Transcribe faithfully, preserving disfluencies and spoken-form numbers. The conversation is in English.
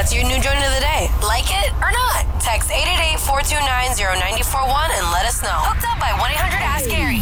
That's your new joint of the day. Like it or not? Text eight eight eight, four two nine, zero nine four one and let us know. Hooked up by one eight hundred ask Gary.